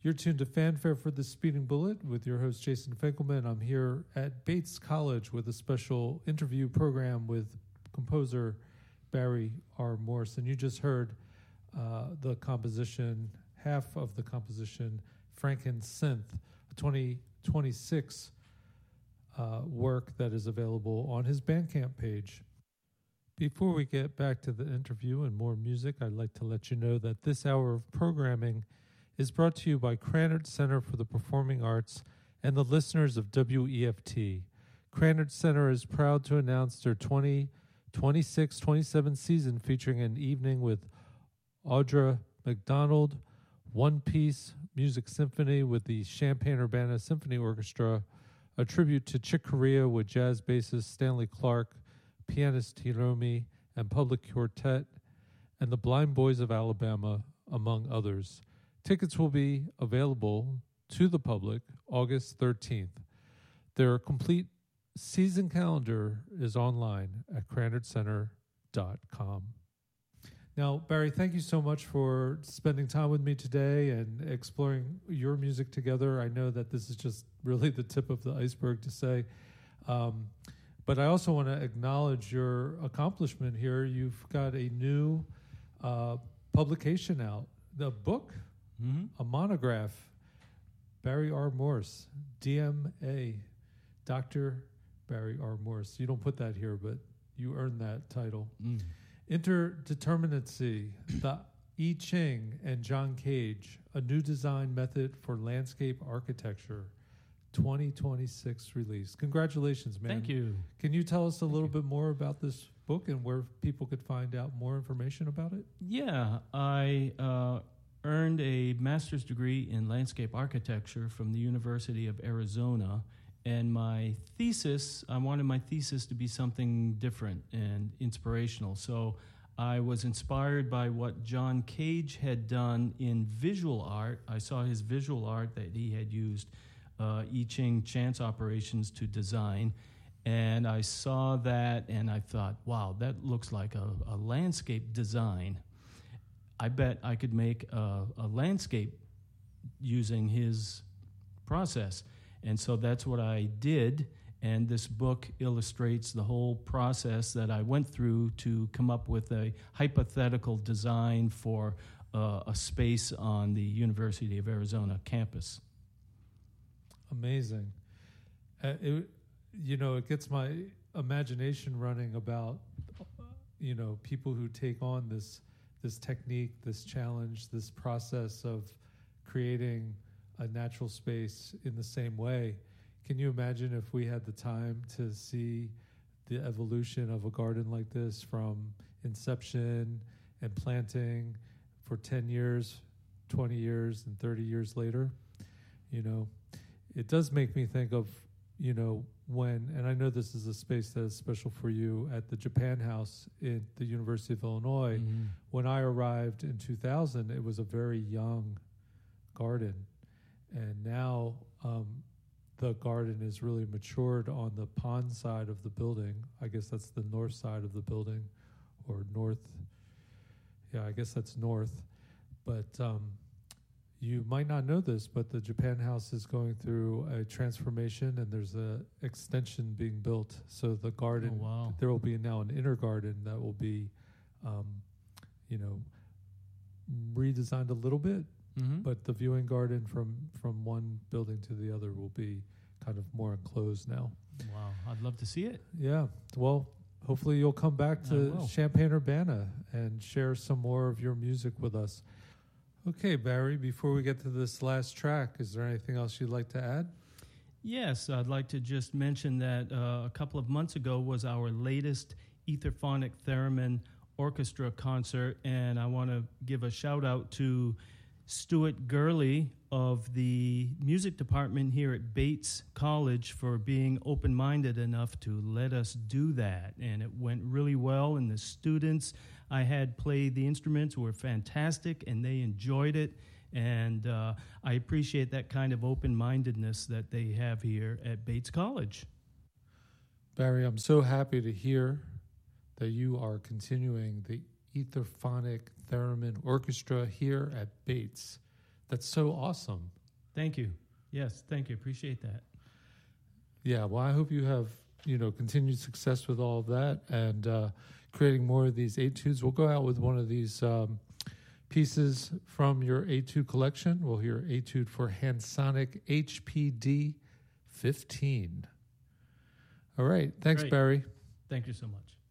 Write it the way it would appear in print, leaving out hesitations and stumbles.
You're tuned to Fanfare for the Speeding Bullet with your host, Jason Finkelman. I'm here at Bates College with a special interview program with composer Barry R. Morse. And you just heard the composition, half of the composition, Franken-Synth, a 2026 work that is available on his Bandcamp page. Before we get back to the interview and more music, I'd like to let you know that this hour of programming is brought to you by Krannert Center for the Performing Arts and the listeners of WEFT. Krannert Center is proud to announce their 2026-27 season featuring an evening with Audra McDonald, one-piece music symphony with the Champaign-Urbana Symphony Orchestra, a tribute to Chick Corea with jazz bassist Stanley Clark, pianist Hiromi, and public quartet, and the Blind Boys of Alabama, among others. Tickets will be available to the public August 13th. Their complete season calendar is online at KrannertCenter.com. Now, Barry, thank you so much for spending time with me today and exploring your music together. I know that this is just really the tip of the iceberg to say, but I also want to acknowledge your accomplishment here. You've got a new publication out, the book, a monograph, Barry R. Morse, DMA, Dr. Barry R. Morse. You don't put that here, but you earned that title. Interdeterminacy, the I Ching and John Cage, a new design method for landscape architecture, 2026 release. Congratulations, man. Thank you. Can you tell us a little bit more about this book and where people could find out more information about it? Yeah, I earned a master's degree in landscape architecture from the University of Arizona. And my thesis, I wanted my thesis to be something different and inspirational. So I was inspired by what John Cage had done in visual art. I saw his visual art that he had used I Ching chance operations to design. And I saw that and I thought, wow, that looks like a landscape design. I bet I could make a landscape using his process. And so that's what I did, and this book illustrates the whole process that I went through to come up with a hypothetical design for a space on the University of Arizona campus. Amazing. It gets my imagination running about, people who take on this technique, this challenge, this process of creating a natural space in the same way. Can you imagine if we had the time to see the evolution of a garden like this from inception and planting for 10 years, 20 years, and 30 years later? It does make me think of, when, and I know this is a space that is special for you at the Japan House at the University of Illinois. When I arrived in 2000, it was a very young garden. And now the garden is really matured on the pond side of the building. I guess that's the north side of the building, or north. Yeah, I guess that's north. But you might not know this, but the Japan House is going through a transformation, and there's an extension being built. So the garden, there will be now an inner garden that will be, redesigned a little bit. But the viewing garden from one building to the other will be kind of more enclosed now. Wow, I'd love to see it. Yeah, well, hopefully you'll come back to Champaign-Urbana and share some more of your music with us. Okay, Barry, before we get to this last track, is there anything else you'd like to add? Yes, I'd like to just mention that a couple of months ago was our latest Etherphonic Theremin Orchestra concert, and I want to give a shout-out to Stuart Gurley of the music department here at Bates College for being open-minded enough to let us do that. And it went really well, and the students I had play the instruments were fantastic, and they enjoyed it. And I appreciate that kind of open-mindedness that they have here at Bates College. Barry, I'm so happy to hear that you are continuing the Etherphonic Theremin Orchestra here at Bates. That's so awesome. Thank you. Yes, thank you. Appreciate that. Yeah, well, I hope you have, continued success with all of that and creating more of these etudes. We'll go out with one of these pieces from your etude collection. We'll hear etude for Hansonic HPD 15. All right. Thanks, Great. Barry. Thank you so much.